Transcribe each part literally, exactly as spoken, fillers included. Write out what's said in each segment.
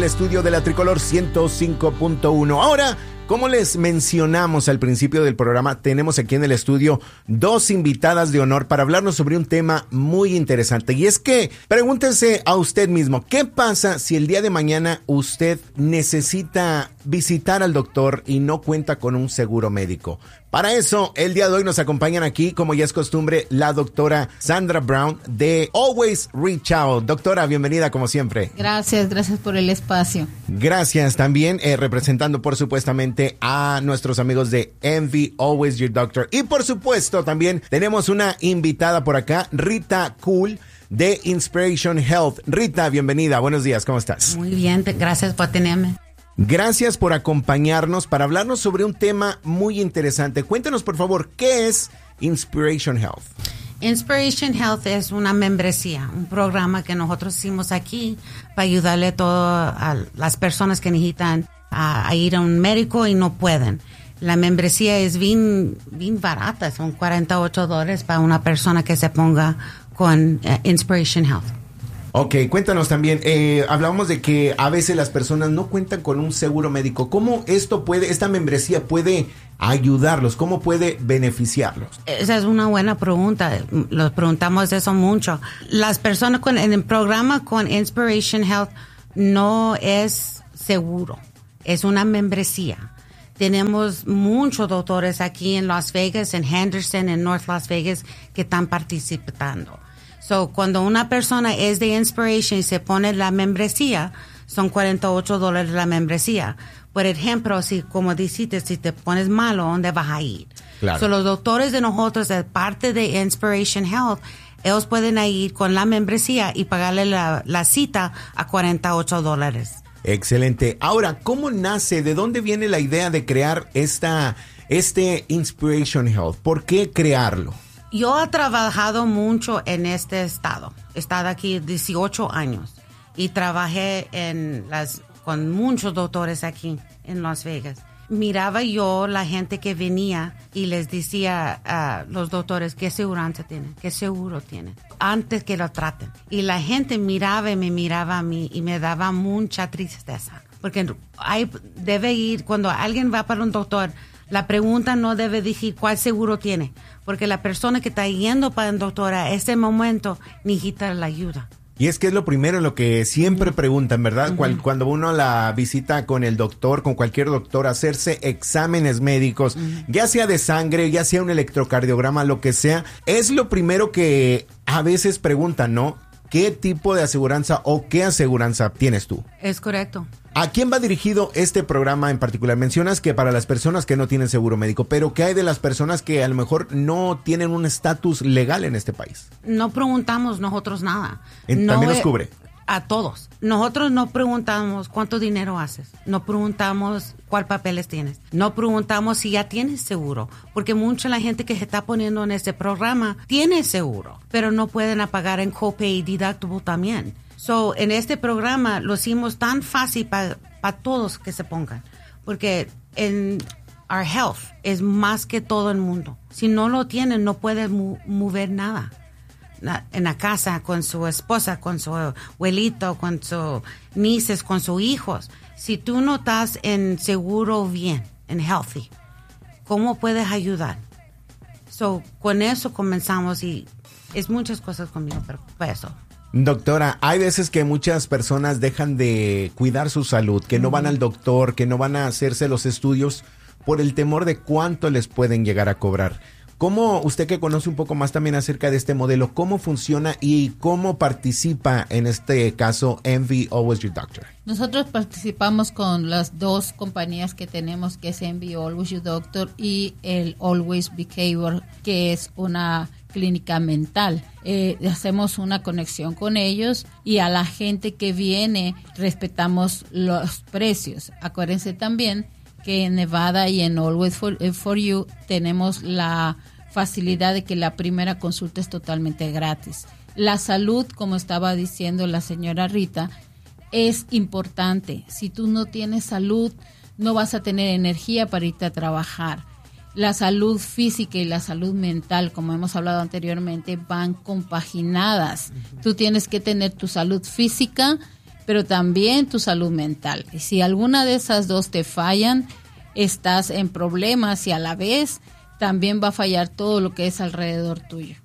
estudio de la Tricolor ciento cinco punto uno. Ahora, como les mencionamos al principio del programa, tenemos aquí en el estudio dos invitadas de honor para hablarnos sobre un tema muy interesante. Y es que, pregúntese a usted mismo, ¿qué pasa si el día de mañana usted necesita visitar al doctor y no cuenta con un seguro médico? Para eso, el día de hoy nos acompañan aquí, como ya es costumbre, la doctora Sandra Brown de Always Reach Out. Doctora, bienvenida como siempre. Gracias, gracias por el espacio. Gracias también, eh, representando por supuestamente a nuestros amigos de Envy, Always Your Doctor. Y por supuesto también tenemos una invitada por acá, Rita Cool, de Inspiration Health. Rita, bienvenida, buenos días, ¿cómo estás? Muy bien, te, gracias por tenerme. Gracias por acompañarnos para hablarnos sobre un tema muy interesante. Cuéntanos, por favor, ¿qué es Inspiration Health? Inspiration Health es una membresía, un programa que nosotros hicimos aquí para ayudarle a todas las personas que necesitan a, a ir a un médico y no pueden. La membresía es bien, bien barata, son cuarenta y ocho dólares para una persona que se ponga con uh, Inspiration Health. Ok, cuéntanos también, eh, hablábamos de que a veces las personas no cuentan con un seguro médico. ¿Cómo esto puede, esta membresía puede ayudarlos? ¿Cómo puede beneficiarlos? Esa es una buena pregunta, los preguntamos eso mucho. Las personas con, en el programa con Inspiration Health no es seguro, es una membresía. Tenemos muchos doctores aquí en Las Vegas, en Henderson, en North Las Vegas, que están participando. So, cuando una persona es de Inspiration y se pone la membresía, son cuarenta y ocho dólares la membresía. Por ejemplo, si, como dijiste, si te pones malo, ¿dónde vas a ir? Claro. So, los doctores de nosotros, de parte de Inspiration Health, ellos pueden ir con la membresía y pagarle la, la cita a cuarenta y ocho dólares. Excelente. Ahora, ¿cómo nace? ¿De dónde viene la idea de crear esta, este Inspiration Health? ¿Por qué crearlo? Yo he trabajado mucho en este estado. He estado aquí dieciocho años y trabajé en las, con muchos doctores aquí en Las Vegas. Miraba yo la gente que venía y les decía a los doctores qué seguranza tienen, qué seguro tienen, antes que lo traten. Y la gente miraba y me miraba a mí y me daba mucha tristeza. Porque hay, debe ir, cuando alguien va para un doctor, la pregunta no debe decir cuál seguro tiene, porque la persona que está yendo para el doctor a ese momento necesita la ayuda. Y es que es lo primero en lo que siempre uh-huh. preguntan, ¿verdad? Uh-huh. Cual, cuando uno la visita con el doctor, con cualquier doctor, hacerse exámenes médicos, uh-huh. ya sea de sangre, ya sea un electrocardiograma, lo que sea, es lo primero que a veces preguntan, ¿no? ¿Qué tipo de aseguranza o qué aseguranza tienes tú? Es correcto. ¿A quién va dirigido este programa en particular? Mencionas que para las personas que no tienen seguro médico, pero ¿qué hay de las personas que a lo mejor no tienen un estatus legal en este país? No preguntamos nosotros nada. ¿También no los cubre? A todos. Nosotros no preguntamos cuánto dinero haces. No preguntamos cuál papeles tienes. No preguntamos si ya tienes seguro. Porque mucha la gente que se está poniendo en este programa tiene seguro, pero no pueden pagar en copay y deductible también. So, en este programa lo hicimos tan fácil para pa todos que se pongan. Porque en our health es más que todo el mundo. Si no lo tienen, no pueden mu- mover nada. En la casa, con su esposa, con su abuelito, con sus nieces, con sus hijos. Si tú no estás en seguro bien, en healthy, ¿cómo puedes ayudar? So, con eso comenzamos y es muchas cosas conmigo, pero fue eso. Doctora, hay veces que muchas personas dejan de cuidar su salud, que no van al doctor, que no van a hacerse los estudios por el temor de cuánto les pueden llegar a cobrar. ¿Cómo, usted que conoce un poco más también acerca de este modelo, cómo funciona y cómo participa en este caso Envy Always Your Doctor? Nosotros participamos con las dos compañías que tenemos, que es Envy Always Your Doctor y el Always Behavior, que es una clínica mental. Eh, hacemos una conexión con ellos y a la gente que viene respetamos los precios. Acuérdense también que en Nevada y en Always for, for You tenemos la facilidad de que la primera consulta es totalmente gratis. La salud, como estaba diciendo la señora Rita, es importante. Si tú no tienes salud, no vas a tener energía para irte a trabajar. La salud física y la salud mental, como hemos hablado anteriormente, van compaginadas. Uh-huh. Tú tienes que tener tu salud física pero también tu salud mental. Y si alguna de esas dos te fallan, estás en problemas y a la vez también va a fallar todo lo que es alrededor tuyo.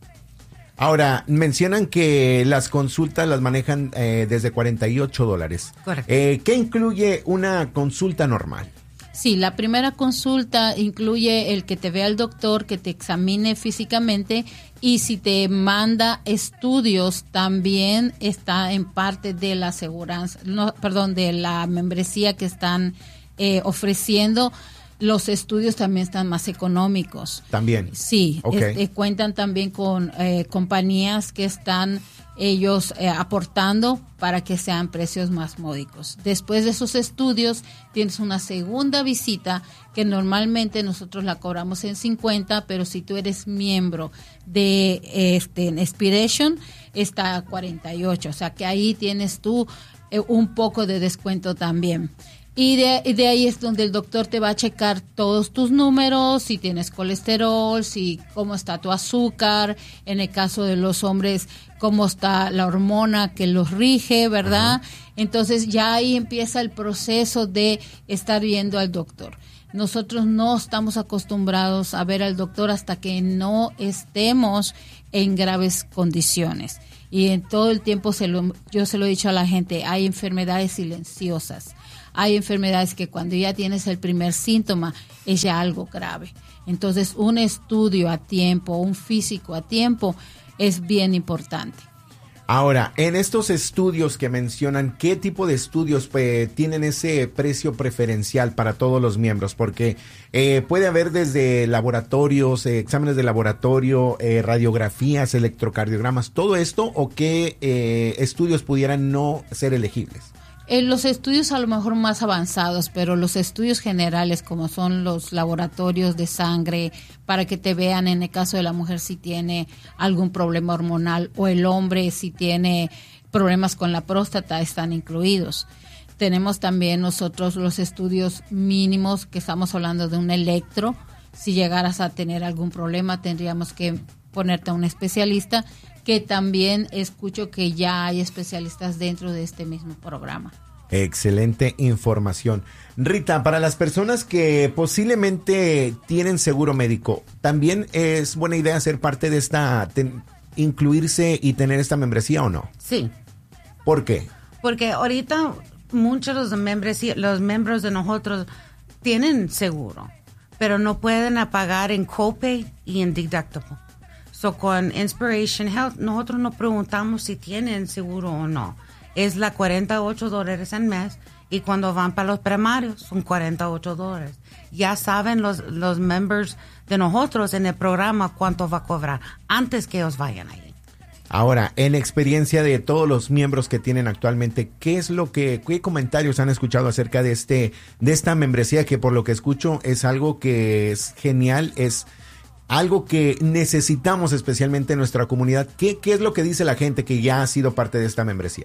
Ahora, mencionan que las consultas las manejan eh, desde cuarenta y ocho dólares. Correcto. Eh, ¿Qué incluye una consulta normal? Sí, la primera consulta incluye el que te vea el doctor, que te examine físicamente, y si te manda estudios también está en parte de la aseguranza, no, perdón, de la membresía que están eh, ofreciendo. Los estudios también están más económicos. También. Sí, okay. este, cuentan también con eh, compañías que están ellos eh, aportando para que sean precios más módicos. Después de esos estudios tienes una segunda visita que normalmente nosotros la cobramos en cincuenta, pero si tú eres miembro de este Inspiration está a cuarenta y ocho, o sea que ahí tienes tú eh, un poco de descuento también. Y de, y de ahí es donde el doctor te va a checar todos tus números, si tienes colesterol, si cómo está tu azúcar, en el caso de los hombres, cómo está la hormona que los rige, ¿verdad? Uh-huh. Entonces ya ahí empieza el proceso de estar viendo al doctor. Nosotros no estamos acostumbrados a ver al doctor hasta que no estemos en graves condiciones. Y en todo el tiempo se lo, yo se lo he dicho a la gente, hay enfermedades silenciosas. Hay enfermedades que cuando ya tienes el primer síntoma es ya algo grave. Entonces, un estudio a tiempo, un físico a tiempo es bien importante. Ahora, en estos estudios que mencionan, ¿qué tipo de estudios eh, tienen ese precio preferencial para todos los miembros? Porque eh, puede haber desde laboratorios, eh, exámenes de laboratorio, eh, radiografías, electrocardiogramas, todo esto, ¿o qué eh, estudios pudieran no ser elegibles? En los estudios a lo mejor más avanzados, pero los estudios generales como son los laboratorios de sangre para que te vean en el caso de la mujer si tiene algún problema hormonal o el hombre si tiene problemas con la próstata están incluidos. Tenemos también nosotros los estudios mínimos que estamos hablando de un electro. Si llegaras a tener algún problema tendríamos que ponerte a un especialista, que también escucho que ya hay especialistas dentro de este mismo programa. Excelente información. Rita, para las personas que posiblemente tienen seguro médico, ¿también es buena idea ser parte de esta, ten, incluirse y tener esta membresía o no? Sí. ¿Por qué? Porque ahorita muchos de los, membresía, los miembros de nosotros tienen seguro, pero no pueden pagar en copay y en deductible. So, con Inspiration Health, nosotros no preguntamos si tienen seguro o no. Es la cuarenta y ocho dólares al mes y cuando van para los primarios son cuarenta y ocho dólares. Ya saben los, los members de nosotros en el programa cuánto va a cobrar antes que ellos vayan ahí. Ahora, en experiencia de todos los miembros que tienen actualmente, ¿qué es lo que, qué comentarios han escuchado acerca de este, de esta membresía que por lo que escucho es algo que es genial, es algo que necesitamos especialmente en nuestra comunidad? ¿Qué, qué es lo que dice la gente que ya ha sido parte de esta membresía?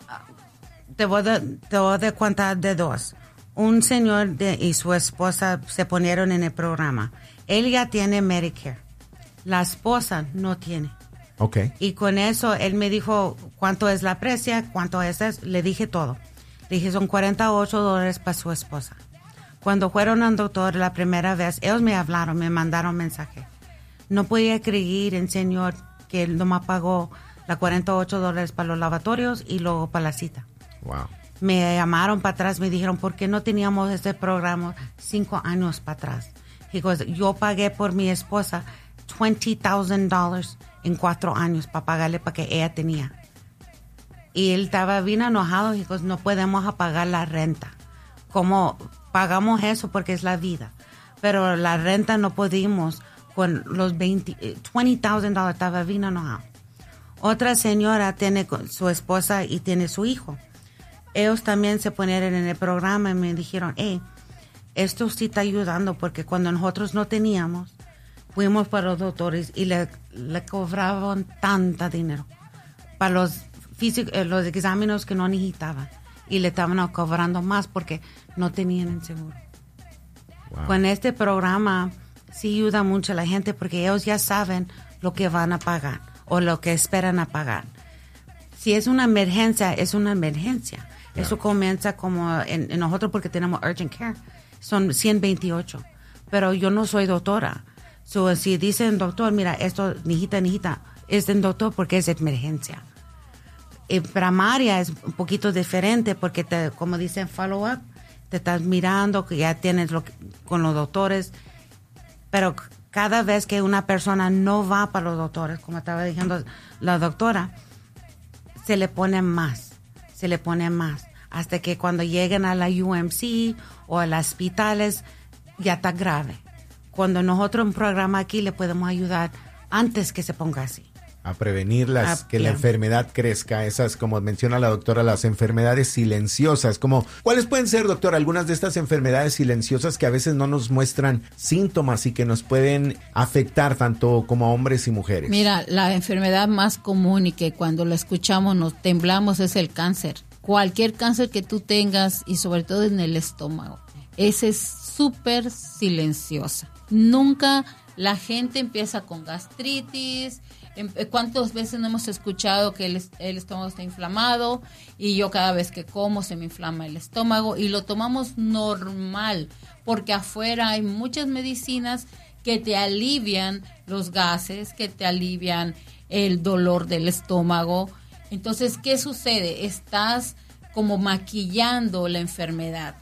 Te voy a, te voy a dar cuenta de dos. Un señor de, y su esposa se ponieron en el programa. Él ya tiene Medicare. La esposa no tiene. Okay. Y con eso él me dijo cuánto es la precia, cuánto es eso. Le dije todo. Le dije son cuarenta y ocho dólares para su esposa. Cuando fueron al doctor la primera vez, ellos me hablaron, me mandaron mensaje. No podía creer el señor que él nomás pagó la cuarenta y ocho dólares para los lavatorios y luego para la cita. Wow. Me llamaron para atrás, me dijeron, ¿por qué no teníamos este programa cinco años para atrás? Digo, yo pagué por mi esposa veinte mil dólares en cuatro años para pagarle para que ella tenía. Y él estaba bien enojado, dijo, no podemos pagar la renta. ¿Cómo pagamos eso? Porque es la vida. Pero la renta no pudimos con los veinte mil dólares, estaba bien enojado. Otra señora tiene su esposa y tiene su hijo. Ellos también se ponieron en el programa y me dijeron, hey, esto sí está ayudando porque cuando nosotros no teníamos, fuimos para los doctores y le, le cobraban tanta dinero para los, físico, los exámenes que no necesitaban y le estaban cobrando más porque no tenían el seguro. Wow. Con este programa sí ayuda mucho a la gente porque ellos ya saben lo que van a pagar o lo que esperan a pagar. Si es una emergencia, es una emergencia. Yeah. Eso comienza como en, en nosotros porque tenemos urgent care. Son ciento veintiocho. Pero yo no soy doctora. So, si dicen, doctor, mira, esto, nijita, nijita, es el doctor porque es emergencia. En primaria es un poquito diferente porque, te, como dicen, follow up, te estás mirando, que ya tienes lo que, con los doctores. Pero cada vez que una persona no va para los doctores, como estaba diciendo la doctora, se le pone más, se le pone más. Hasta que cuando lleguen a la U M C o a los hospitales, ya está grave. Cuando nosotros un programa aquí le podemos ayudar antes que se ponga así. A prevenirlas, ah, que yeah. la enfermedad crezca, esas, como menciona la doctora, las enfermedades silenciosas. Como, ¿cuáles pueden ser, doctora, algunas de estas enfermedades silenciosas que a veces no nos muestran síntomas y que nos pueden afectar tanto como hombres y mujeres? Mira, la enfermedad más común y que cuando la escuchamos nos temblamos es el cáncer. Cualquier cáncer que tú tengas y sobre todo en el estómago, esa es súper silenciosa. Nunca la gente empieza con gastritis. ¿Cuántas veces no hemos escuchado que el, el estómago está inflamado y yo cada vez que como se me inflama el estómago y lo tomamos normal porque afuera hay muchas medicinas que te alivian los gases, que te alivian el dolor del estómago? Entonces, ¿qué sucede? Estás como maquillando la enfermedad.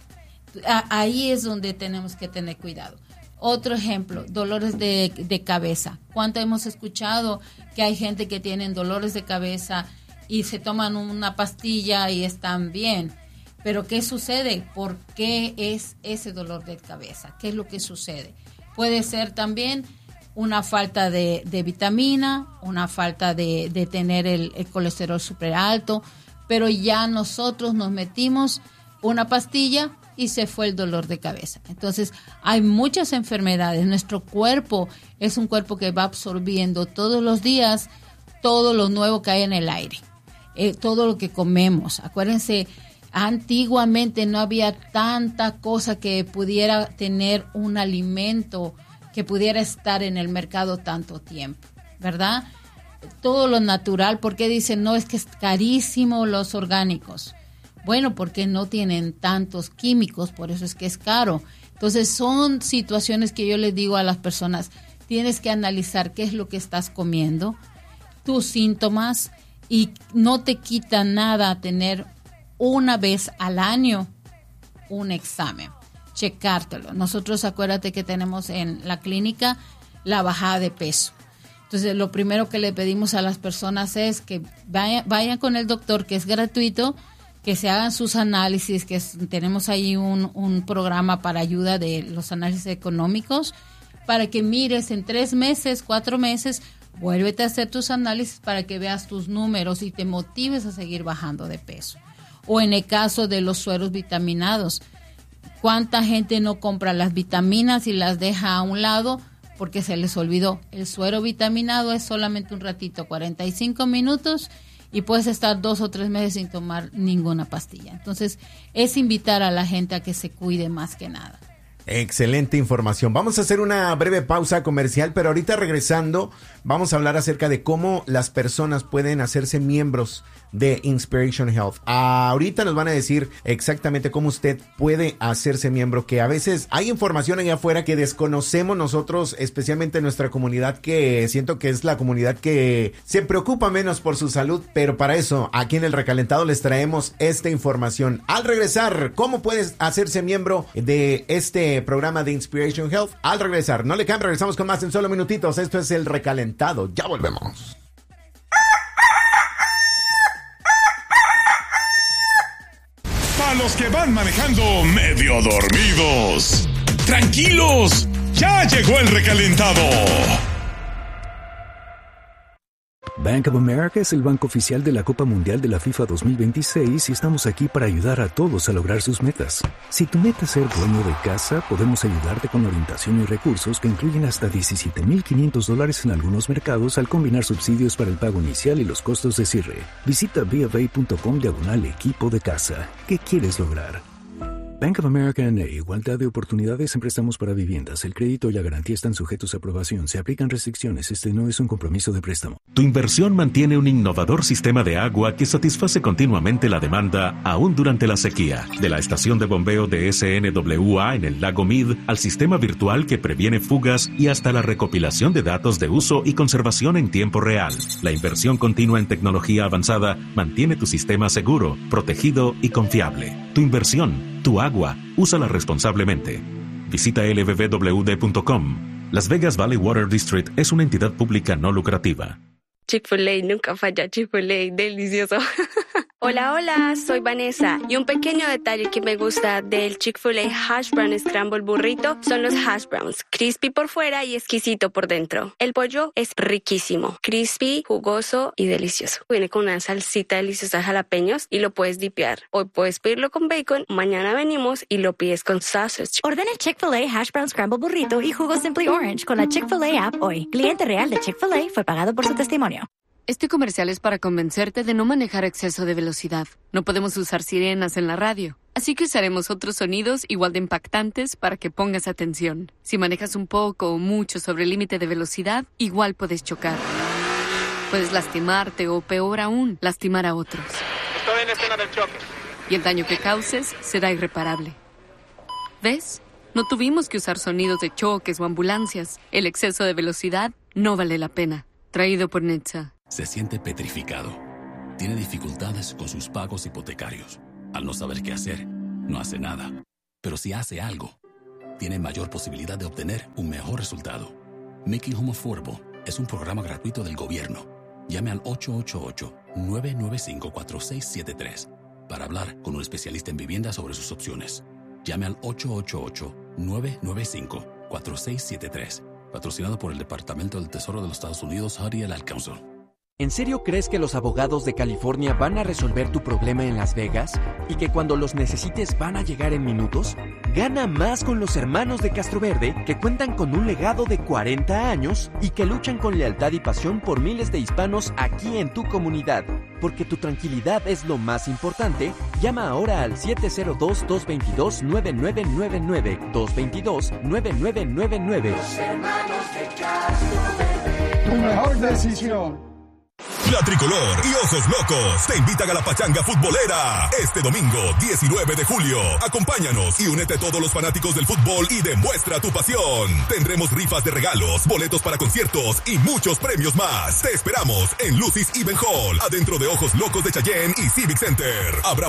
Ahí es donde tenemos que tener cuidado. Otro ejemplo, dolores de, de cabeza. ¿Cuánto hemos escuchado que hay gente que tienen dolores de cabeza y se toman una pastilla y están bien? Pero ¿qué sucede? ¿Por qué es ese dolor de cabeza? ¿Qué es lo que sucede? Puede ser también una falta de, de vitamina, una falta de, de tener el, el colesterol súper alto, pero ya nosotros nos metimos una pastilla y se fue el dolor de cabeza. Entonces, hay muchas enfermedades. Nuestro cuerpo es un cuerpo que va absorbiendo todos los días todo lo nuevo que hay en el aire, eh, todo lo que comemos. Acuérdense, antiguamente no había tanta cosa que pudiera tener un alimento que pudiera estar en el mercado tanto tiempo, ¿verdad? Todo lo natural, porque dicen, no, es que es carísimo los orgánicos. Bueno, porque no tienen tantos químicos, por eso es que es caro. Entonces, son situaciones que yo les digo a las personas, tienes que analizar qué es lo que estás comiendo, tus síntomas, y no te quita nada tener una vez al año un examen, checártelo. Nosotros, acuérdate que tenemos en la clínica la bajada de peso. Entonces, lo primero que le pedimos a las personas es que vayan, vayan con el doctor, que es gratuito, que se hagan sus análisis, que es, tenemos ahí un, un programa para ayuda de los análisis económicos, para que mires en tres meses, cuatro meses, vuélvete a hacer tus análisis para que veas tus números y te motives a seguir bajando de peso. O en el caso de los sueros vitaminados, ¿cuánta gente no compra las vitaminas y las deja a un lado porque se les olvidó? El suero vitaminado es solamente un ratito, cuarenta y cinco minutos, y puedes estar dos o tres meses sin tomar ninguna pastilla. Entonces, es invitar a la gente a que se cuide más que nada. Excelente información. Vamos a hacer una breve pausa comercial, pero ahorita regresando vamos a hablar acerca de cómo las personas pueden hacerse miembros de Inspiration Health. Ahorita nos van a decir exactamente cómo usted puede hacerse miembro, que a veces hay información allá afuera que desconocemos nosotros, especialmente en nuestra comunidad, que siento que es la comunidad que se preocupa menos por su salud, pero para eso aquí en El Recalentado les traemos esta información. Al regresar, ¿cómo puedes hacerse miembro de este programa de Inspiration Health? Al regresar, no le cambien, regresamos con más en solo minutitos. Esto es El Recalentado, ya volvemos. A los que van manejando medio dormidos, tranquilos, ya llegó el recalentado. Bank of America es el banco oficial de la Copa Mundial de la FIFA dos mil veintiséis y estamos aquí para ayudar a todos a lograr sus metas. Si tu meta es ser dueño de casa, podemos ayudarte con orientación y recursos que incluyen hasta diecisiete mil quinientos dólares en algunos mercados al combinar subsidios para el pago inicial y los costos de cierre. Visita B of A punto com diagonal equipo de casa. ¿Qué quieres lograr? Bank of America N A, igualdad de oportunidades en préstamos para viviendas. El crédito y la garantía están sujetos a aprobación. Se aplican restricciones. Este no es un compromiso de préstamo. Tu inversión mantiene un innovador sistema de agua que satisface continuamente la demanda, aún durante la sequía. De la estación de bombeo de S N W A en el lago Mead, al sistema virtual que previene fugas y hasta la recopilación de datos de uso y conservación en tiempo real. La inversión continua en tecnología avanzada mantiene tu sistema seguro, protegido y confiable. Tu inversión, tu agua, úsala responsablemente. Visita L B B W D punto com. Las Vegas Valley Water District es una entidad pública no lucrativa. Chick-fil-A nunca falla. Chick-fil-A, delicioso. Hola, hola, soy Vanessa y un pequeño detalle que me gusta del Chick-fil-A Hash Brown Scramble Burrito son los hash browns, crispy por fuera y exquisito por dentro. El pollo es riquísimo, crispy, jugoso y delicioso. Viene con una salsita deliciosa de jalapeños y lo puedes dipear. Hoy puedes pedirlo con bacon, mañana venimos y lo pides con sausage. Ordena el Chick-fil-A Hash Brown Scramble Burrito y jugo Simply Orange con la Chick-fil-A app hoy. Cliente real de Chick-fil-A fue pagado por su testimonio. Este comercial es para convencerte de no manejar a exceso de velocidad. No podemos usar sirenas en la radio, así que usaremos otros sonidos igual de impactantes para que pongas atención. Si manejas un poco o mucho sobre el límite de velocidad, igual puedes chocar. Puedes lastimarte o, peor aún, lastimar a otros. Estoy en la escena del choque. Y el daño que causes será irreparable. ¿Ves? No tuvimos que usar sonidos de choques o ambulancias. El exceso de velocidad no vale la pena. Traído por N H T S A. Se siente petrificado. Tiene dificultades con sus pagos hipotecarios. Al no saber qué hacer, no hace nada. Pero si hace algo, tiene mayor posibilidad de obtener un mejor resultado. Making Home Affordable es un programa gratuito del gobierno. Llame al ocho ocho ocho, nueve nueve cinco, cuatro seis siete tres para hablar con un especialista en vivienda sobre sus opciones. Llame al ocho ocho ocho, nueve nueve cinco, cuatro seis siete tres. Patrocinado por el Departamento del Tesoro de los Estados Unidos, Harry L. Council. ¿En serio crees que los abogados de California van a resolver tu problema en Las Vegas? ¿Y que cuando los necesites van a llegar en minutos? Gana más con los hermanos de Castroverde, que cuentan con un legado de cuarenta años y que luchan con lealtad y pasión por miles de hispanos aquí en tu comunidad. Porque tu tranquilidad es lo más importante, llama ahora al siete cero dos, dos dos dos, nueve nueve nueve nueve, dos dos dos, nueve nueve nueve nueve. Los hermanos de Castroverde. Tu mejor decisión. La Tricolor y Ojos Locos te invitan a la pachanga futbolera este domingo diecinueve de julio. Acompáñanos y únete a todos los fanáticos del fútbol y demuestra tu pasión. Tendremos rifas de regalos, boletos para conciertos y muchos premios más. Te esperamos en Lucy's Even Hall, adentro de Ojos Locos de Cheyenne y Civic Center. Habrá